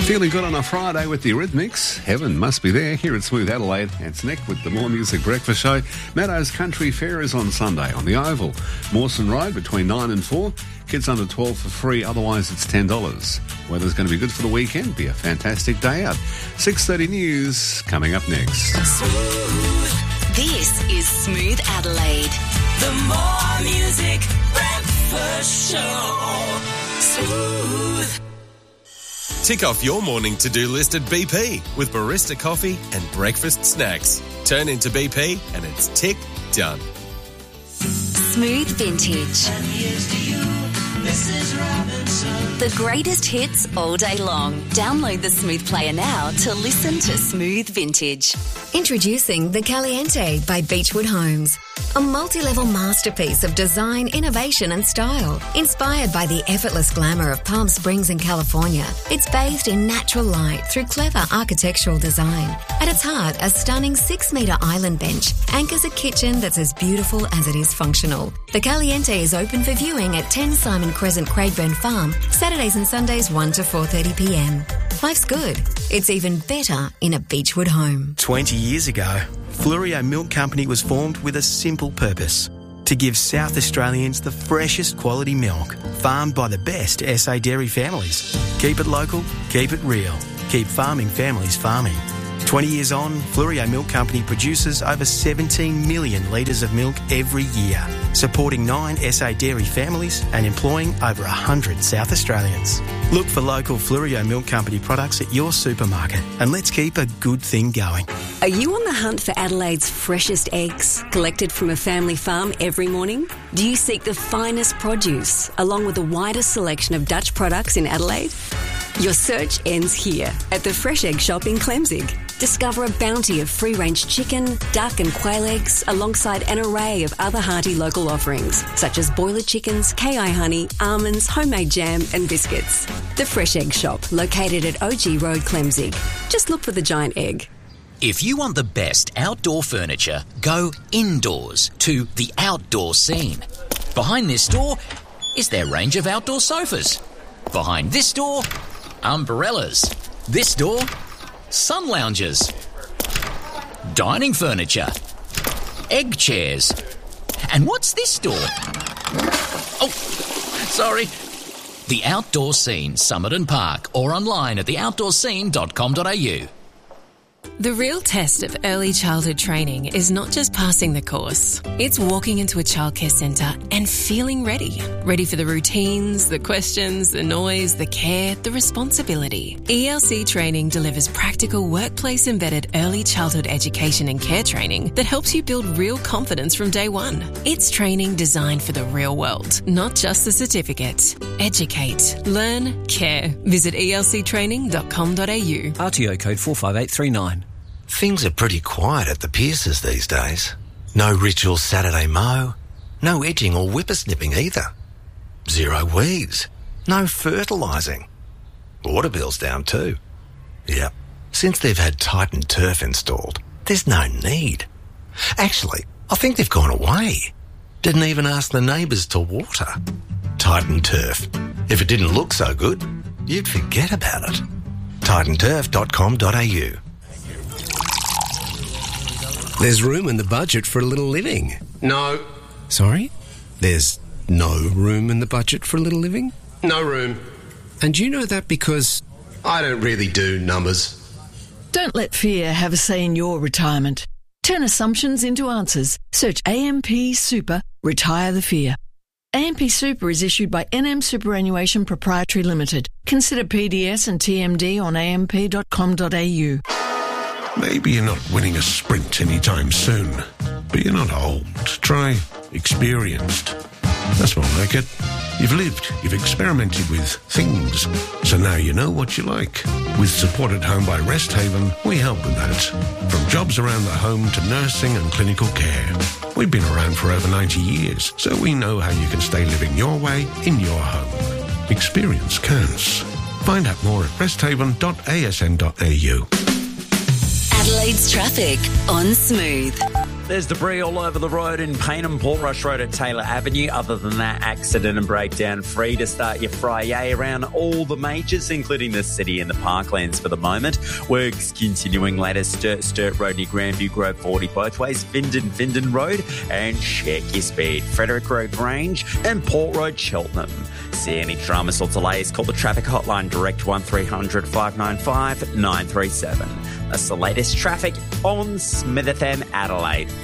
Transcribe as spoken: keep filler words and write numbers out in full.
Feeling good on a Friday with the Eurythmics. Heaven must be there here at Smooth Adelaide. It's Nick with the More Music Breakfast Show. Meadows Country Fair is on Sunday on the Oval. Mawson Road between nine and four. Kids under twelve for free, otherwise it's ten dollars. Weather's going to be good for the weekend. Be a fantastic day out. six thirty news coming up next. Smooth. This is Smooth Adelaide. The More Music Breakfast Show. Smooth. Tick off your morning to-do list at B P with barista coffee and breakfast snacks. Turn into B P and it's tick done. Smooth Vintage. And here's to you, Missus Robinson. The greatest hits all day long. Download the Smooth Player now to listen to Smooth Vintage. Introducing the Caliente by Beechwood Homes. A multi-level masterpiece of design, innovation and style. Inspired by the effortless glamour of Palm Springs in California, it's bathed in natural light through clever architectural design. At its heart, a stunning six-metre island bench anchors a kitchen that's as beautiful as it is functional. The Caliente is open for viewing at ten Simon Crescent, Craigburn Farm, Saturdays and Sundays one to four thirty p m. Life's good. It's even better in a Beechwood home. twenty years ago, Flurio Milk Company was formed with a simple purpose: to give South Australians the freshest quality milk, farmed by the best S A dairy families. Keep it local, keep it real, keep farming families farming. twenty years on, Flurio Milk Company produces over seventeen million litres of milk every year, supporting nine S A dairy families and employing over one hundred South Australians. Look for local Flurio Milk Company products at your supermarket and let's keep a good thing going. Are you on the hunt for Adelaide's freshest eggs, collected from a family farm every morning? Do you seek the finest produce, along with the widest selection of Dutch products in Adelaide? Your search ends here, at the Fresh Egg Shop in Clemzig. Discover a bounty of free-range chicken, duck and quail eggs, alongside an array of other hearty local offerings, such as boiler chickens, K I honey, almonds, homemade jam and biscuits. The Fresh Egg Shop, located at O G Road, Clemzig. Just look for the giant egg. If you want the best outdoor furniture, go indoors to The Outdoor Scene. Behind this door is their range of outdoor sofas. Behind this door, umbrellas. This door, sun loungers. Dining furniture. Egg chairs. And what's this door? Oh, sorry. The Outdoor Scene, Somerton Park, or online at the outdoor scene dot com dot a u. The real test of early childhood training is not just passing the course. It's walking into a childcare centre and feeling ready. Ready for the routines, the questions, the noise, the care, the responsibility. E L C Training delivers practical workplace-embedded early childhood education and care training that helps you build real confidence from day one. It's training designed for the real world, not just the certificate. Educate, learn, care. Visit e l c training dot com dot a u. R T O code four five eight three nine. Things are pretty quiet at the Pierces these days. No ritual Saturday mow, no edging or whippersnipping either. Zero weeds, no fertilising. Water bill's down too. Yep, since they've had Titan Turf installed, there's no need. Actually, I think they've gone away. Didn't even ask the neighbours to water. Titan Turf. If it didn't look so good, you'd forget about it. titan turf dot com dot a u. There's room in the budget for a little living. No. Sorry? There's no room in the budget for a little living? No room. And you know that because... I don't really do numbers. Don't let fear have a say in your retirement. Turn assumptions into answers. Search A M P Super, Retire the Fear. A M P Super is issued by N M Superannuation Proprietary Limited. Consider P D S and T M D on a m p dot com dot a u. Maybe you're not winning a sprint anytime soon, but you're not old. Try experienced. That's more like it. You've lived, you've experimented with things, so now you know what you like. With Support at Home by Rest Haven, we help with that. From jobs around the home to nursing and clinical care. We've been around for over ninety years, so we know how you can stay living your way in your home. Experience counts. Find out more at rest haven dot a s n dot a u. Adelaide's traffic on Smooth. There's debris all over the road in Paynham, Portrush Road at Taylor Avenue. Other than that, accident and breakdown free to start your Friday around all the majors, including the city and the parklands for the moment. Works continuing later. Sturt, Sturt Road near Grandview Grove forty both ways. Findon, Findon Road, and check your speed. Frederick Road Grange and Port Road Cheltenham. See any dramas or delays, call the traffic hotline direct one three hundred five nine five nine three seven. That's the latest traffic on Smith F M Adelaide.